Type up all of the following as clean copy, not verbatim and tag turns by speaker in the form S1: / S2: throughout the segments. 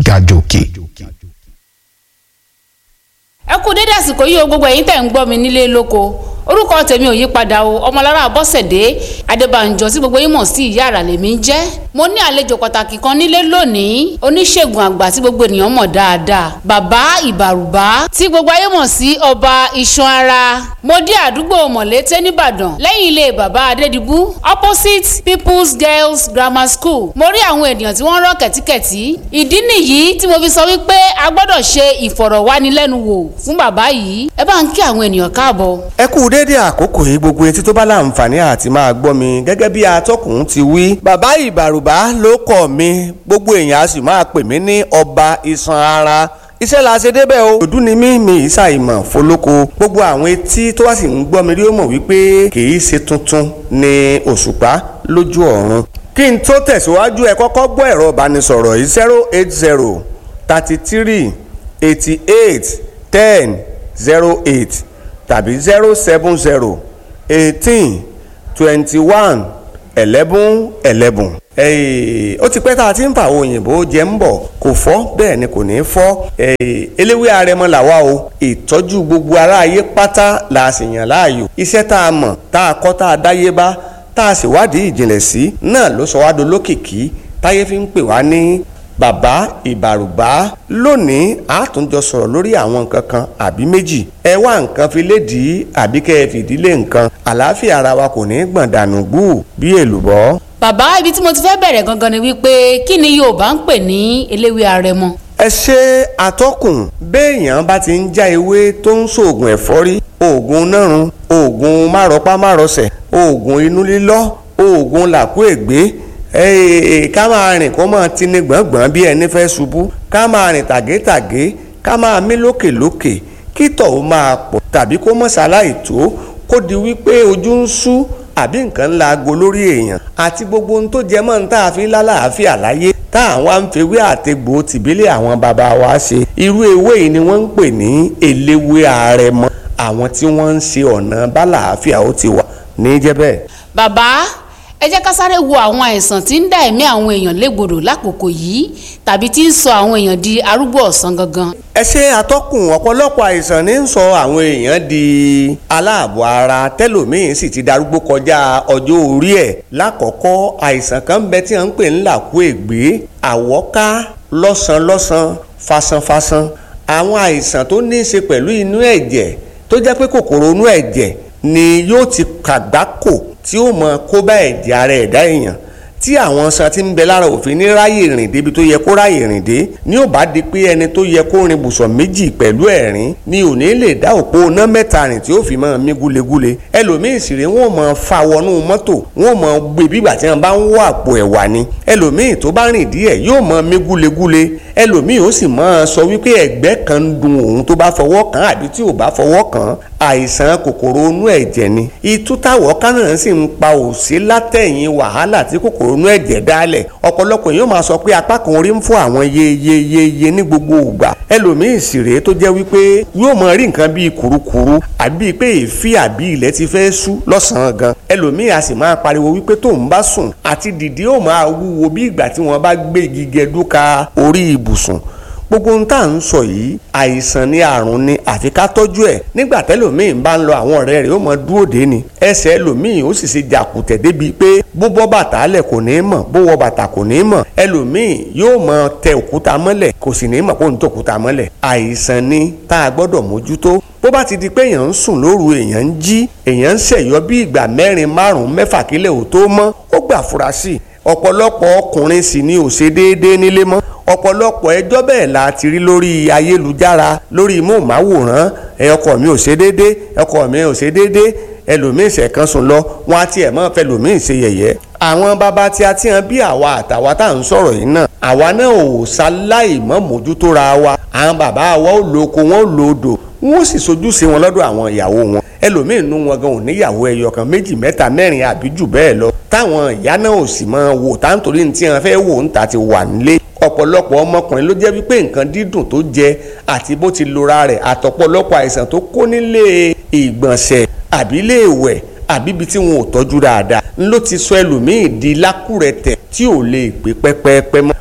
S1: gàjòkè.
S2: ẹ kú dédé àsìkò yìí o gbogbo ẹ̀yin tẹ́ ń gbọ́ mi nílé lóko orúkọ tèmi ò yí padà o ọmọlára Bọ́sẹ̀dé Adébánjọ tí gbogbo yín mọ̀ sí ìyá àrà lèmi ń jẹ́. mo ní àlejò pàtàkì kan nílé lónìí oníṣègùn àgbà tí gbogbo ènìyàn mọ̀ dáadáa bàbá ìbàrùbá tí gbogbo ayé mọ̀ sí ọba iṣan ara. mo dé àdúgbò Mọ̀lété nìbàdàn lẹ́yìn ilé bàbá Adédìbú opposite People's Girls Grammar School. mo rí àwọn ènìyàn tí wọ́n rọ́ kẹ̀tíkẹ̀tí ìdí nìyí tí mo fi sọ wípé a gbọ́dọ̀ ṣe ìfọ̀rọ̀wánilẹ́nuwò fún bàbá yìí. ẹ bá ń kí àwọn ènìyàn káàbọ̀.
S3: ẹ kú dédé àkókò yìí gbogbo etí tó bá láǹfààní àti máa gbọ́ mi gẹ́gẹ́ bí atọ́kùn ti wí. bàbá ìbàrùbá ló kọ̀ mi gbogbo èèyàn a sì máa pè mí ní ọba iṣan ara. iṣẹ́ la ṣe débẹ̀ o. òdú ni mi ìṣàìmọ̀ fọlọ́kọ. gbogbo àwọn etí tó wá sì ń gbọ́ mi rí ó mọ̀ wípé kì í ṣe tuntun ni òṣùpá lójú ọ̀run. kí n tó tẹ̀síwájú ẹ kọ́kọ́ gbọ́ ẹ̀rọ ìbánisọ̀rọ̀ yìí 080 33 88 10 08 tàbí 070 18 21 11 11. ó ti pẹ́ tá a ti ń fa àwọn òyìnbó jẹ́ ń bọ̀ kò fọ́ bẹ́ẹ̀ ni kò ní fọ́. eléwé arẹmọ làwa o ìtọ́jú gbogbo aráyé pátá la sì yàn láàyò. iṣẹ́ tá a mọ̀ tá a kọ́ tá a dáyé bá tá a sì wádìí ìjìnlẹ̀ sí náà ló sọ wá dolókìkí táyé fi ń pè wá ní bàbá ìbàrùbá. lónìí a tún jọ sọ̀rọ̀ lórí àwọn nǹkan kan àbí méjì. ẹ wá nǹkan fi lédìí àbí kẹ́ ẹ fìdílé nǹkan àlàáfíà ara wa kò ní gbọ̀n dànù gbù bí èlùbọ́.
S2: bàbá ibi tí mo ti fẹ́ bẹ̀rẹ̀ gangan ni wípé kí ni Yorùbá ń pè ní eléwé arẹmọ.
S3: ẹ ṣe atọ́kùn béèyàn bá ti ń já ewé tó ń ṣoògùn ẹ̀fọ́rí oògùn nárun oògùn márọpá márọsẹ̀ oògùn inú lílọ́ oògùn làkúègbé ká máa rìn kó máa ti ní gbọ̀ngbọ̀n bí ẹni fẹ́ ṣubú ká máa rìn tàgétàgé ká máa mí lókèlókè kí tọ̀ ó máa pọ̀ tàbí kó mọ̀ ṣaláì tó kó di wípé ojú ń ṣú àbí nǹkan ńlá aago lórí èèyàn àti gbogbo ohun tó jẹ mọ́ ní tá a fi lálàáfíà láyé tá àwọn àǹfẹ̀wé àtẹ̀gbò tìbílẹ̀ àwọn bàbá wa ṣe irú ewé yìí ni wọ́n ń pè ní eléwé arẹmọ àwọn tí wọ́n ń ṣe ọ̀nà bálàáfíà ó ti wà ní jẹ́ bẹ́ẹ̀.
S2: bàbá ẹ jẹ́ ká sáré wo àwọn àìsàn tí ń dá ẹ̀mí àwọn èèyàn légbodò lákòókò yìí tàbí tí ń sọ àwọn èèyàn di arúgbó ọ̀sán gangan.
S3: ẹ ṣe atọ́kùn ọ̀pọ̀lọpọ̀ àìsàn ní ń sọ àwọn èèyàn di aláàbọ̀ ara tẹ́lòmíín sì ti darúgbó kọjá ọjọ́ orí ẹ̀. lákọ̀ọ́kọ́ àìsàn kan bẹ tí wọ́n ń pè ní làkúègbé àwọ́ká lọ́sàn-lọ́sàn fasanfasan àwọn àìsàn tó ní í ṣe pẹ̀lú inú ẹ̀jẹ̀ tó jẹ́ pé kòkòrò inú ẹ̀jẹ̀ ni yóò ti kàgbákò tí ó mọ kó bá ẹ̀jẹ̀ ara ẹ̀dá èèyàn tí àwọn san ti ń bẹ lára òfin ní ráyè rìn débi tó yẹ kó ráyè rìn dé ní ò bá di pé ẹni tó yẹ kó rin bùsọ̀ méjì pẹ̀lú ẹ̀rín ni ò ní lè dá òpó iná mẹ́ta rìn tí ó fi máa mí gúlegúle ẹlòmíì sì rè wọ́n máa fa wọnú mọ́tò wọ́n máa gbé bígbà tí wọ́n bá ń wọ àpò ẹ̀wà ni ẹlòmíì tó bá rìn díẹ̀ yóò máa mí gúlegúle ẹlòmíì ó sì máa sọ wípé ẹ̀gbẹ́ kan ń dun òun tó bá fọwọ́ kàn àbí tí ò bá fọwọ́ kàn àìsàn kòkòrò inú ẹ̀jẹ̀ ni ìtútàwọ̀ kánà sì ń pa òsì látẹ̀yìn wàhálà tí kòkòrò inú ẹ̀jẹ̀ dálẹ̀ ọ̀pọ̀lọpọ̀ yóò máa sọ pé apá kan orí ń fún àwọn yeyeyeye ní gbogbo ìgbà ẹlòmíì sì rèé tó jẹ́ wípé yóò máa rí nǹkan bíi kùrukùru àbí pé èéfì àbí ilẹ̀ ti fẹ́ ṣú lọ́sàn-án gan ẹlòmíì a sì máa pariwo wípé tóun bá sùn àti dìde ó máa wúwo bí ìgbà tí wọ́n bá gbé igi gẹdúka orí ibùsùn gbogbo ohun tá à ń sọ yìí àìsàn ni àrùn ni àfi ká tọ́jú ẹ̀ nígbà tẹ́lòmíì bá ń lọ àwọn ọ̀rẹ́ rẹ̀ ó mọ dúró dé ni ẹsẹ̀ ẹlòmíì ó sì ṣe jàkùtẹ̀ débi pé bó bọ́ bàtà lẹ̀ kò ní mọ̀ bó wọ bàtà kò ní mọ̀ ẹlòmíì yóò mọ tẹ òkúta mọ́lẹ̀ kò sì ní mọ̀ kó ń tẹ òkúta mọ́lẹ̀ àìsàn ni tá a gbọ́dọ̀ mójútó bó bá ti di pé èèyàn ń sùn lóru èèyàn ń jí èèyàn ń ṣẹ̀yọ́ bí ìgbà 4 5 6 kílẹ̀ ò tó mọ́ ó gbà fura sí ọ̀pọ̀lọpọ̀ ọkùnrin sì ni ò ṣe déédéé nílé mọ́ ọ̀pọ̀lọpọ̀ ẹjọ́ bẹ́ẹ̀ la ti rí lórí ayélujára lórí móhùnmáwòrán ọkọ mi ò ṣe déédéé ọkọ mi ò ṣe déédéé ẹlòmíì ṣẹ̀kan sùn lọ wọn á tiẹ̀ mọ́ fẹ́ lòmíì ṣe yẹ̀yẹ́ àwọn bàbá tí a ti hàn bí àwa àtàwa tá à ń sọ̀rọ̀ yìí náà àwa náà ò ṣaláì mọ́ mójútó ra wa àwọn bàbá wa ò lo oko wọn ò lo odò wọn ò sì sojúṣe wọn lọ́dọ̀ àwọn ìyàwó wọn ẹlòmíín nú wọn gan ò níyàwó ẹyọ kan 2 3 4 àbí jù bẹ́ẹ̀ lọ táwọn ìyá náà ò sì máa wò táǹtorí ní tí wọn fẹ́ wò ń ta ti wà nílé ọ̀pọ̀lọpọ̀ ọmọkùnrin ló jẹ́ wípé nǹkan dídùn tó jẹ àti bó ti lora rẹ̀ àtọ̀pọ̀lọpọ̀ àìsàn tó kó nílé ìgbọ̀nsẹ̀ àbí ilé ìwẹ̀ àbí ibi tí wọn ò tọ́jú dáadáa ló ti sọ ẹlòmíín di lákùrẹ̀tẹ̀ tí ò lè gbé pẹ́pẹ́pẹ́ mọ́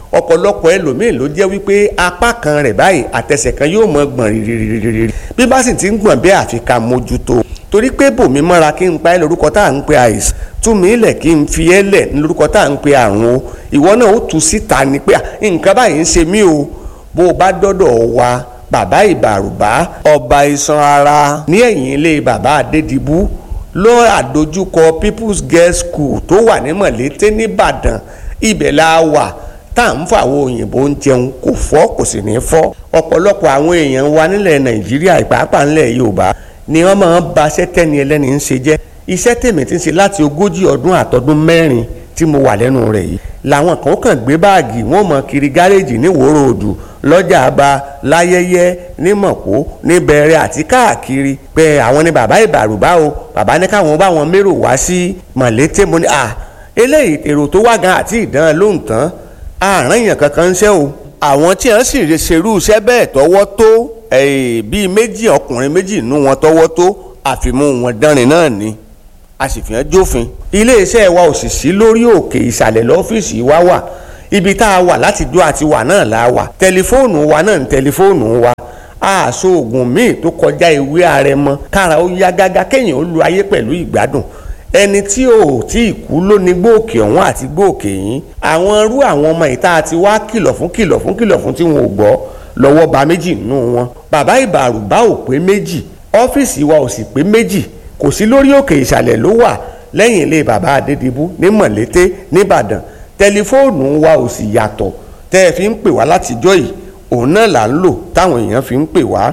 S3: ọ̀pọ̀lọpọ̀ ẹlòmíì ló jẹ́ wípé apá kan rẹ̀ báyìí àtẹsẹ̀ kan yóò mọ gbọ̀n rírírírí bí bá sì ti ń gbọ̀n bẹ́ẹ̀ àfi ká mójútó torí pé bòmí mọ́ra kí n pa ẹ́ lórúkọ tá à ń pe àìsàn tún mí lẹ̀ kí n fi ẹ́ lẹ̀ lórúkọ tá à ń pe àrùn o ìwọ náà ó tú síta ni pé nǹkan báyìí ń ṣe mí o bó o bá dọ́dọ̀ wa bàbá ìbàrùbá ọba iṣan ara ní ẹ̀yìn ilé bàbá Adédìbú ló àdójúkọ People's Girls School tó wà ní Mọ̀lété nìbàdàn ibẹ̀ la wà tá à ń fọ àwọn òyìnbó ń jẹun kò fọ́ kò sì ní fọ́ ọ̀pọ̀lọpọ̀ àwọn èèyàn wa nílẹ̀ Nàìjíríà pàápàá nílẹ̀ Yorùbá ni wọ́n máa ń ba iṣẹ́ tẹ́ni ẹlẹ́ni ń ṣe jẹ́ iṣẹ́ tèmi ti ń ṣe láti 40 ọdún àtọdún 4 tí mo wà lẹ́nu rẹ̀ yìí làwọn kan kàn gbé báàgì wọ́n mọ kiri gáréèjì ní Ìwòrò Òdù lọ́jà àbá láyẹyẹ ní Mọ̀kó ní Bẹ̀rẹ̀ àti káàkiri pé àwọn ni bàbá ìbàrùbá o bàbá ní káwọn bá wọn mérò wá sí Mọ̀lété mo ní eléyìí èrò tó wá gan àti ìdán lóhùn tán àárín èèyàn kankan ń ṣe o àwọn tí wọ́n sì ṣerú iṣẹ́ bẹ́ẹ̀ tọwọ́ tó bíi méjì ọkùnrin méjì nínú wọn tọwọ́ tó àfimú wọn dánrin náà ni a sì fi hàn jófin iléeṣẹ́ wa ò sì sí lórí òkè ìsàlẹ̀ lọ́fíìsì wa wà ibi tá a wà láti dó àti wà náà la wà tẹlifóònù wa náà ní tẹlifóònù wa àṣọ oògùn míì tó kọjá ewé àrẹ̀mọ kára ó yá gágá kéèyàn ó lu ayé pẹ̀lú ìgbádùn ẹni tí ò tí ì kú ló ní gbòòkè ọ̀hún àti gbòòkè yín àwọn irú àwọn ọmọ ìta àti wá kìlọ̀ fún tí wọn ò gbọ́ lọ́wọ́ ba méjì nínú wọn bàbá ìbàrùbá ò pé méjì ọ́fíìsì wa ò sì pé méjì kò sí lórí òkè ìsàlẹ̀ ló wà lẹ́yìn ilé bàbá Adédìbú ní Mọ̀lété nìbàdàn tẹlifóònù wa ò sì yàtọ̀ tẹ́ ẹ fi ń pè wá látijọ́ yìí òun náà là ń lò táwọn èèyàn fi ń pè wá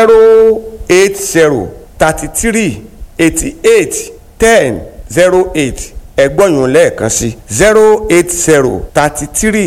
S3: 080 33 88 10 08 ẹgbọ́nyún lẹ́ẹ̀kan sí 080 33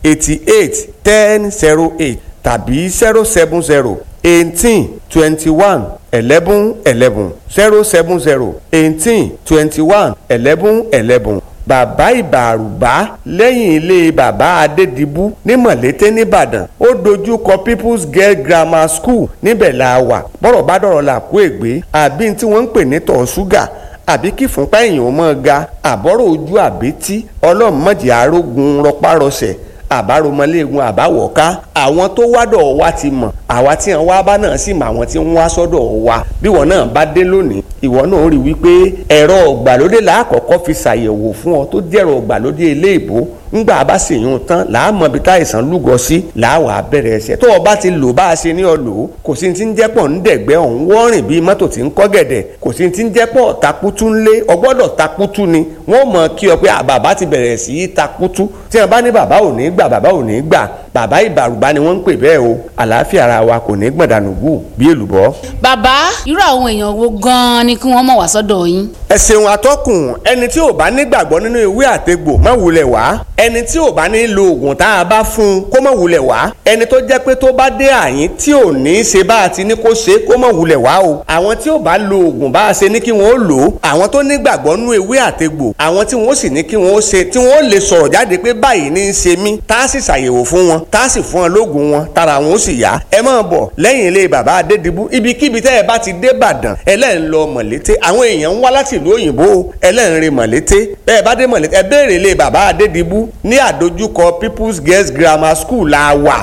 S3: 88 10 08 tàbí 070 18 21 11 11 070 18 21 11 11 bàbá ìbàrùbá lẹ́yìn ilé bàbá Adédìbú ní Mọ̀lété nìbàdàn ó dojú kọ People's Girls Grammar School níbẹ̀ la wà bọ́rọ̀ bá dọ̀rọ̀ là kó ègbé àbí tí wọ́n ń pè ní tọ̀ ṣúgà àbí kí fúnpá èèyàn ó mọ́ ga àbọ̀rọ̀ ojú àbẹ́tí ọlọ́mọdé arógun rọpárọsẹ̀ àbáromọléegun àbáwọ̀ká àwọn tó wádọ̀ wa ti mọ̀ àwa tí wọ́n wá bá náà sì mọ̀ àwọn tí wọ́n wá sọ́dọ̀ wa bí wọ́n náà bá dé lónìí ìwọ náà rí wípé ẹ̀rọ ọ̀gbàlódé làákọ́kọ́ fi ṣàyẹ̀wò fún ọ tó jẹ́rọ ọ̀gbàlódé eléèbó ńgbà bá ṣèyún tán làámọ̀ ibi táìsàn lúgọ sí làáwà bẹ̀rẹ̀ ẹsẹ̀ tó o bá ti lò bá a ṣe ní ọ lò ó kò sí ti ń jẹ́pọ̀ ń dẹ̀gbẹ́ ọ̀hún wọ́rìn bíi mọ́tò tí ń kọ́ gẹ̀dẹ̀ kò sí ti ń jẹ́pọ̀ takutu ńlé ọgbọ́dọ̀ takutu ni wọ́n mọ̀ kí ọ pé bàbá ti bẹ̀rẹ̀ sí í takutu tí wọ́n bá ní bàbá ò ní gbà bàbá ò ní gbà bàbá ìbàrùbá ni wọ́n ń pè bẹ́ẹ̀ o àlàáfíà ara wa kò ní gbọ̀dànù gù bí èlùbọ́.
S2: bàbá irú àwọn èèyàn wo gan-an ni kí wọ́n mọ̀ wá sọ́dọ̀ yín.
S3: ẹ ṣeun atọ́kùn ẹni tí ò bá nígbàgbọ́ nínú ewé àtegbò má wulẹ̀ wá ẹni tí ò bá ní lo oògùn tá a bá fún un kó má wulẹ̀ wá ẹni tó jẹ́ pé tó bá dé àyín tí ò ní í ṣe bá a ti ní kó ṣe kó má wulẹ̀ wá o àwọn tí ò bá lo oògùn bá a ṣe ní kí wọ́n ó lò ó àwọn tó nígbàgbọ́ nínú ewé àtegbò àwọn tí wọ́n sì ní kí wọ́n ó ṣe tí wọ́n ó lè sọ̀rọ̀ jáde pé báyìí ní í ṣe mí tá a sì ṣàyẹ̀wò fún wọn tá a sì fún wọn lóògùn wọn tára wọn ó sì yá ẹ máa bọ̀ lẹ́yìn ilé bàbá Adédìbú ibikíbi tẹ́ ẹ bá ti dé Ìbàdàn ẹlẹ́rìn lọ Mọ̀lété àwọn èèyàn ń wá láti ìlú òyìnbó ẹlẹ́rìn Mọ̀lété bẹ́ẹ̀ bá dé Mọ̀lété ẹ béèrè ilé bàbá Adédìbú ní àdójúkọ People's Girls Grammar School la wà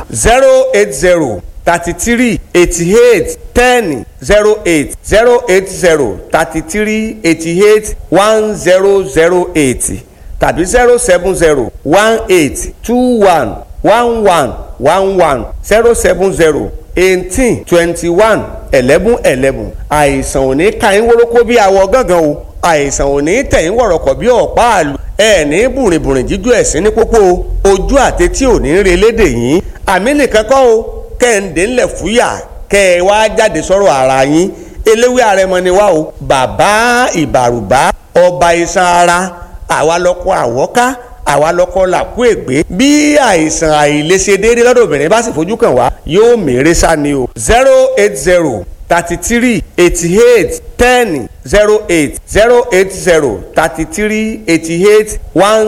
S3: 080 33 88 10 08 080 33 88 1008 tàbí 070 18 21 11 11 070 18 21 11 11 àìsàn ò ní ká yín wórókó bí awọ gángan o àìsàn ò ní tẹ̀yìn wọ̀rọ̀kọ̀ bí ọ̀pá àlù ẹ̀ ní bùrìnbùrìn jíjú ẹ̀sìn ní pópó ojú àtẹtí ò ní re lédè yín àmì nìkan kọ́ o kẹ́hìndé ńlẹ̀ fúyà kẹ́ ẹ wá jáde sọ̀rọ̀ ara yín eléwé àrẹ̀mọ ni wá o bàbá ìbàrùbá ọba iṣan ara àwa lọ́kọ àwọ́ká àwa lọ́kọ làkú ègbé bí àìsàn àìlèṣe déédéé lọ́dọ̀ obìnrin bá sì fojú kàn wá yóò mèrè sá ni o 080 33 88 10 08 080 33 88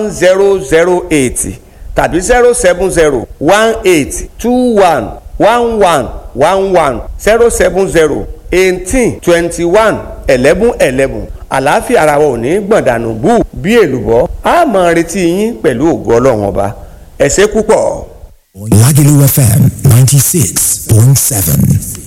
S3: 1008 tàbí 070 18 21 11 11 070 18 21 11 11 àlàáfíà ara wa ò ní gbọ̀ndànù bú bí èlùbọ́ a máa retí yín pẹ̀lú ògo Ọlọ́run ọba ẹ ṣé púpọ̀.
S1: Lagelu FM 96.7.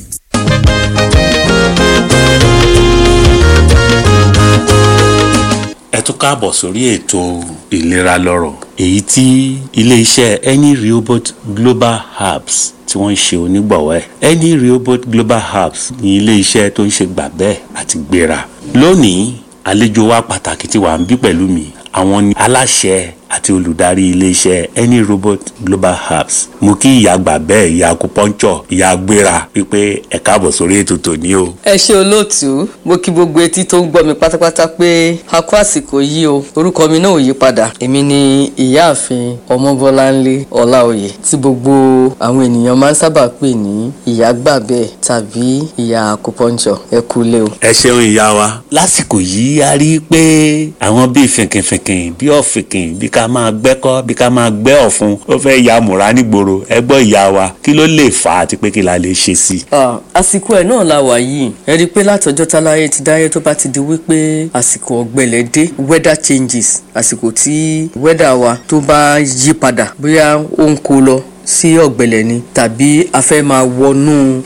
S4: ẹ tún káàbọ̀ sórí ètò ìlera lọ́rọ̀ èyí tí ilé-iṣẹ́ Eni Rehoboth Global Herbs tí wọ́n ń ṣe onígbọ̀wọ́ ẹ̀. Eni Rehoboth Global Herbs ní ilé-iṣẹ́ tó ń ṣe gbà bẹ́ẹ̀ àti gbéra. Lónìí àlejò wa pàtàkì tí wà ń bí pẹ̀lú mi àwọn ni aláṣẹ àti olùdarí iléeṣẹ́ Eni Rehoboth Global Herbs. Mo kí ìyá gbà bẹ́ẹ̀ ìyá akupọ́ńchọ̀ ìyá gbéra wípé ẹ káàbọ̀ sórí ètò tòní o.
S5: ẹ ṣé olóòtú, mo kí gbogbo etí tó ń gbọ́ mi pátápátá pé a kú àsìkò yìí o. Orúkọ mi náà ò yí padà, èmi ni ìyáàfin Ọmọbọ́láńlé Ọláoyè tí gbogbo àwọn ènìyàn máa ń sábà pè ní ìyá gbà bẹ́ẹ̀ tàbí ìyá akupọ́ńchọ̀. ẹ kú lé o.
S4: ẹ ṣeun ìyá wa. Lásìkò yìí a rí i pé àwọn bíi fìnkìnfìnkìn bíi ọ̀fìnkìn bíi ká máa gbẹ́kọ́ bí ká máa gbẹ́ ọ̀fun ó fẹ́ ya mùrá nígboro. ẹ gbọ́ ìyá wa, kí ló lè fà á àti pé kí la lè ṣe sí i.
S5: àsìkò ẹ̀ náà la wà yìí. ẹ rí i pé látọjọ́ táláyé ti dáyé tó bá ti di wípé àsìkò ọ̀gbẹlẹ̀ dé, weather changes, àsìkò tí weather wa tó bá yí padà bóyá ó ń kó lọ sí ọ̀gbẹlẹ̀ ni tàbí a fẹ́ máa wọnú